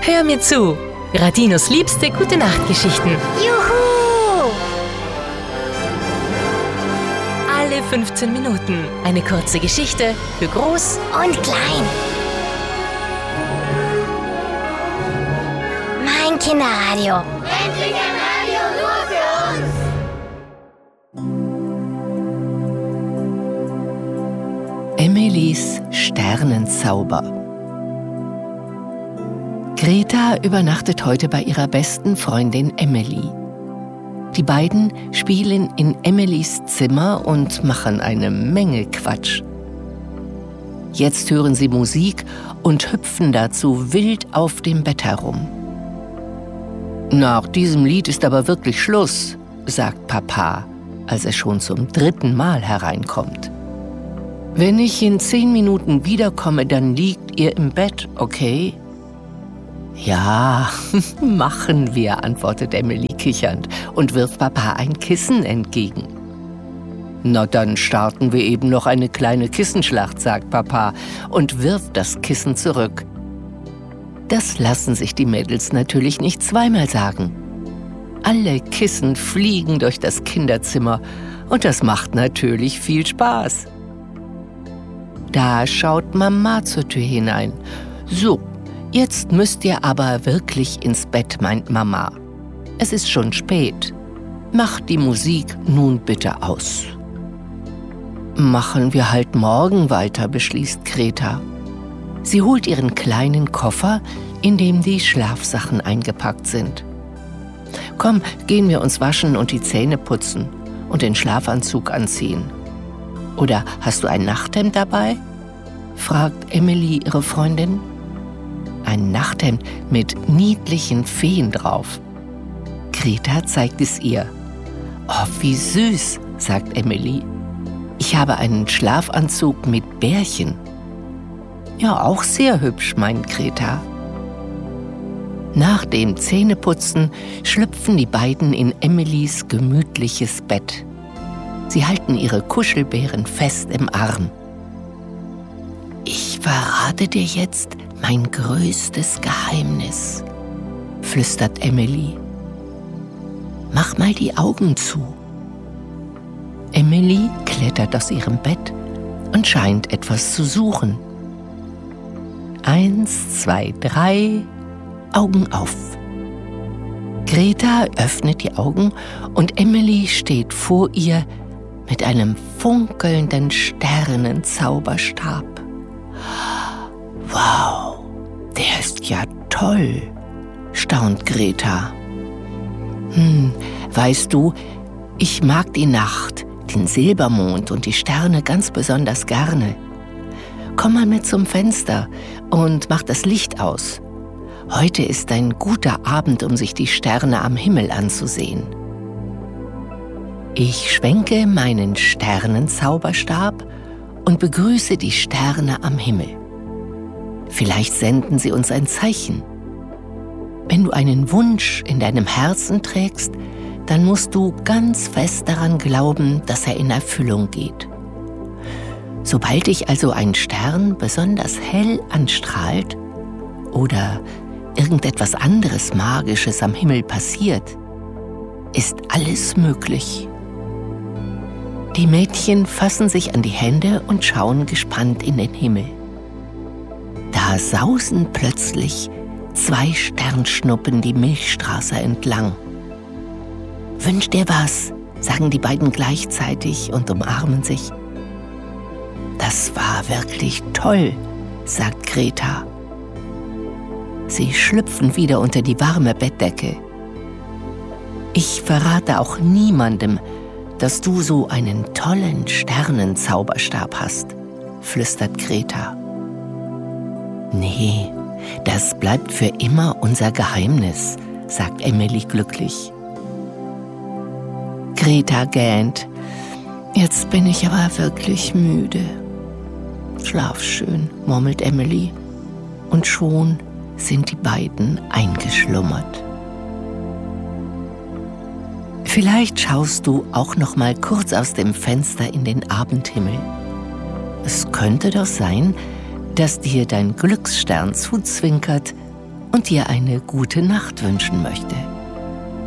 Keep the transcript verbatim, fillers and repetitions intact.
Hör mir zu. Radinos liebste Gute-Nacht-Geschichten. Juhu! Alle fünfzehn Minuten eine kurze Geschichte für Groß Und klein. Mein Kinderradio. Endlich ein Radio nur für uns. Emelies Sternenzauber. Greta übernachtet heute bei ihrer besten Freundin Emily. Die beiden spielen in Emelies Zimmer und machen eine Menge Quatsch. Jetzt hören sie Musik und hüpfen dazu wild auf dem Bett herum. Nach diesem Lied ist aber wirklich Schluss, sagt Papa, als er schon zum dritten Mal hereinkommt. Wenn ich in zehn Minuten wiederkomme, dann liegt ihr im Bett, okay? Ja, machen wir, antwortet Emily kichernd und wirft Papa ein Kissen entgegen. Na, dann starten wir eben noch eine kleine Kissenschlacht, sagt Papa und wirft das Kissen zurück. Das lassen sich die Mädels natürlich nicht zweimal sagen. Alle Kissen fliegen durch das Kinderzimmer und das macht natürlich viel Spaß. Da schaut Mama zur Tür hinein. So, jetzt müsst ihr aber wirklich ins Bett, meint Mama. Es ist schon spät. Macht die Musik nun bitte aus. Machen wir halt morgen weiter, beschließt Greta. Sie holt ihren kleinen Koffer, in dem die Schlafsachen eingepackt sind. Komm, gehen wir uns waschen und die Zähne putzen und den Schlafanzug anziehen. Oder hast du ein Nachthemd dabei? Fragt Emily ihre Freundin. Ein Nachthemd mit niedlichen Feen drauf. Greta zeigt es ihr. Oh, wie süß, sagt Emily. Ich habe einen Schlafanzug mit Bärchen. Ja, auch sehr hübsch, meint Greta. Nach dem Zähneputzen schlüpfen die beiden in Emilys gemütliches Bett. Sie halten ihre Kuschelbären fest im Arm. Ich verrate dir jetzt mein größtes Geheimnis, flüstert Emily. Mach mal die Augen zu. Emily klettert aus ihrem Bett und scheint etwas zu suchen. Eins, zwei, drei, Augen auf. Greta öffnet die Augen und Emily steht vor ihr mit einem funkelnden Sternenzauberstab. Wow, der ist ja toll, staunt Greta. Hm, weißt du, ich mag die Nacht, den Silbermond und die Sterne ganz besonders gerne. Komm mal mit zum Fenster und mach das Licht aus. Heute ist ein guter Abend, um sich die Sterne am Himmel anzusehen. Ich schwenke meinen Sternenzauberstab und begrüße die Sterne am Himmel. Vielleicht senden sie uns ein Zeichen. Wenn du einen Wunsch in deinem Herzen trägst, dann musst du ganz fest daran glauben, dass er in Erfüllung geht. Sobald dich also ein Stern besonders hell anstrahlt oder irgendetwas anderes Magisches am Himmel passiert, ist alles möglich. Die Mädchen fassen sich an die Hände und schauen gespannt in den Himmel. Da sausen plötzlich zwei Sternschnuppen die Milchstraße entlang. Wünsch dir was, sagen die beiden gleichzeitig und umarmen sich. Das war wirklich toll, sagt Greta. Sie schlüpfen wieder unter die warme Bettdecke. Ich verrate auch niemandem, dass du so einen tollen Sternenzauberstab hast, flüstert Greta. Nee, das bleibt für immer unser Geheimnis, sagt Emily glücklich. Greta gähnt. Jetzt bin ich aber wirklich müde. Schlaf schön, murmelt Emily. Und schon sind die beiden eingeschlummert. Vielleicht schaust du auch noch mal kurz aus dem Fenster in den Abendhimmel. Es könnte doch sein, dass dir dein Glücksstern zuzwinkert und dir eine gute Nacht wünschen möchte.